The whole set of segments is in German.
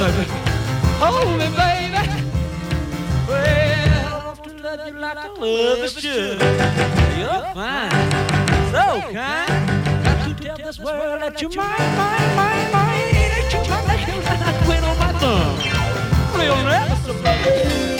Hold me, baby. Well, to love you like I love is should. You're fine, so kind. Got to tell this world that you're mine, mine, mine, mine. That you're mine, that you're mine. I quit on my thumb. Real never surprise.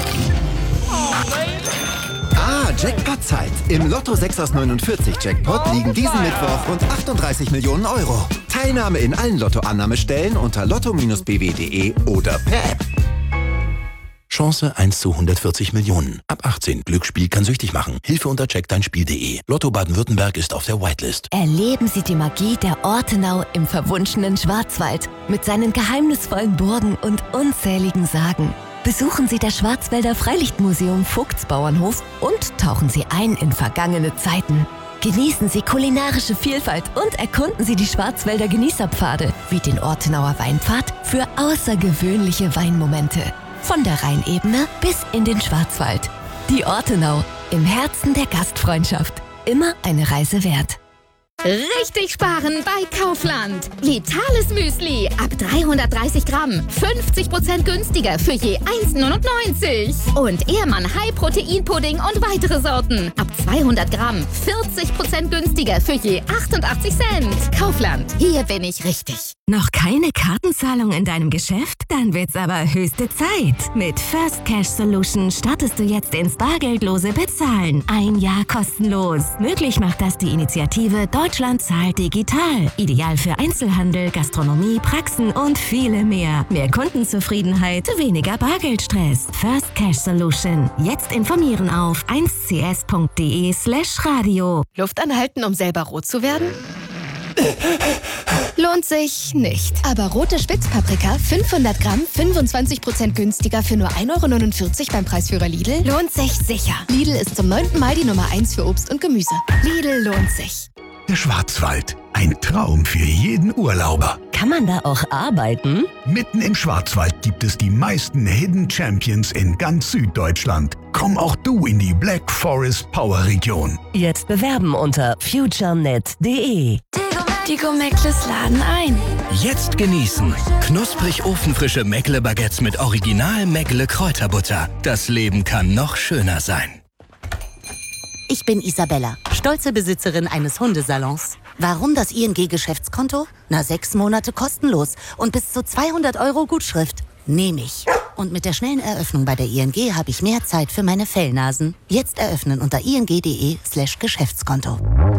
Jackpot-Zeit. Im Lotto 6 aus 49 Jackpot liegen diesen Mittwoch rund 38 Millionen Euro. Teilnahme in allen Lottoannahmestellen unter lotto-bw.de oder per App. Chance 1 zu 140 Millionen. Ab 18. Glücksspiel kann süchtig machen. Hilfe unter checkdeinspiel.de. Lotto Baden-Württemberg ist auf der Whitelist. Erleben Sie die Magie der Ortenau im verwunschenen Schwarzwald mit seinen geheimnisvollen Burgen und unzähligen Sagen. Besuchen Sie das Schwarzwälder Freilichtmuseum Vogtsbauernhof und tauchen Sie ein in vergangene Zeiten. Genießen Sie kulinarische Vielfalt und erkunden Sie die Schwarzwälder Genießerpfade wie den Ortenauer Weinpfad für außergewöhnliche Weinmomente. Von der Rheinebene bis in den Schwarzwald. Die Ortenau, im Herzen der Gastfreundschaft. Immer eine Reise wert. Richtig sparen bei Kaufland. Vitales Müsli ab 330 Gramm. 50% günstiger für je 1,99. Und Ehrmann High-Protein-Pudding und weitere Sorten. Ab 200 Gramm. 40% günstiger für je 88 Cent. Kaufland. Hier bin ich richtig. Noch keine Kartenzahlung in deinem Geschäft? Dann wird's aber höchste Zeit. Mit First Cash Solution startest du jetzt ins bargeldlose Bezahlen. 1 Jahr kostenlos. Möglich macht das die Initiative Deutschland zahlt digital. Ideal für Einzelhandel, Gastronomie, Praxen und viele mehr. Mehr Kundenzufriedenheit, weniger Bargeldstress. First Cash Solution. Jetzt informieren auf 1cs.de/radio. Luft anhalten, um selber rot zu werden? Lohnt sich nicht. Aber rote Spitzpaprika, 500 Gramm, 25% günstiger für nur 1,49 € beim Preisführer Lidl, lohnt sich sicher. Lidl ist zum 9. Mai die Nummer 1 für Obst und Gemüse. Lidl lohnt sich. Der Schwarzwald. Ein Traum für jeden Urlauber. Kann man da auch arbeiten? Mitten im Schwarzwald gibt es die meisten Hidden Champions in ganz Süddeutschland. Komm auch du in die Black Forest Power Region. Jetzt bewerben unter futurenet.de. Die Gourmettles laden ein. Jetzt genießen. Knusprig ofenfrische Meckle-Baguettes mit Original Meckle-Kräuterbutter. Das Leben kann noch schöner sein. Ich bin Isabella, stolze Besitzerin eines Hundesalons. Warum das ING-Geschäftskonto? 6 Monate kostenlos und bis zu 200 € Gutschrift. Nehme ich. Und mit der schnellen Eröffnung bei der ING habe ich mehr Zeit für meine Fellnasen. Jetzt eröffnen unter ing.de/Geschäftskonto.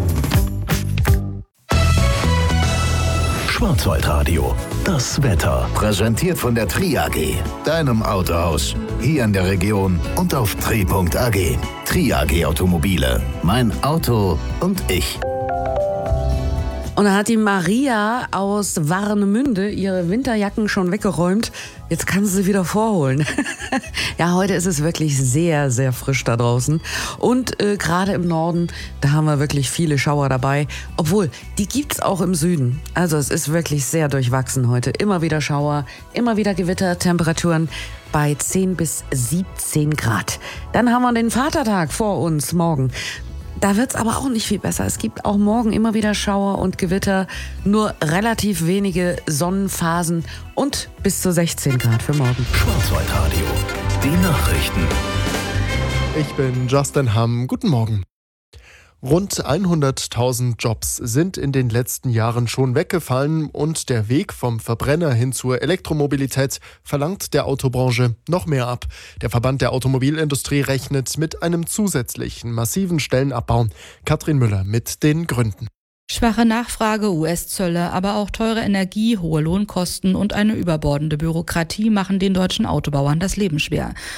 Schwarzwaldradio. Das Wetter. Präsentiert von der Tri AG, deinem Autohaus. Hier in der Region und auf tri.ag. Tri AG Automobile. Mein Auto und ich. Und da hat die Maria aus Warnemünde ihre Winterjacken schon weggeräumt. Jetzt kann sie wieder vorholen. Ja, heute ist es wirklich sehr, sehr frisch da draußen. Und gerade im Norden, da haben wir wirklich viele Schauer dabei. Obwohl, die gibt's auch im Süden. Also es ist wirklich sehr durchwachsen heute. Immer wieder Schauer, immer wieder Gewitter, Temperaturen bei 10 bis 17 Grad. Dann haben wir den Vatertag vor uns morgen. Da wird's aber auch nicht viel besser. Es gibt auch morgen immer wieder Schauer und Gewitter, nur relativ wenige Sonnenphasen und bis zu 16 Grad für morgen. Schwarzwaldradio. Die Nachrichten. Ich bin Justin Hamm. Guten Morgen. Rund 100.000 Jobs sind in den letzten Jahren schon weggefallen und der Weg vom Verbrenner hin zur Elektromobilität verlangt der Autobranche noch mehr ab. Der Verband der Automobilindustrie rechnet mit einem zusätzlichen massiven Stellenabbau. Katrin Müller mit den Gründen. Schwache Nachfrage, US-Zölle, aber auch teure Energie, hohe Lohnkosten und eine überbordende Bürokratie machen den deutschen Autobauern das Leben schwer.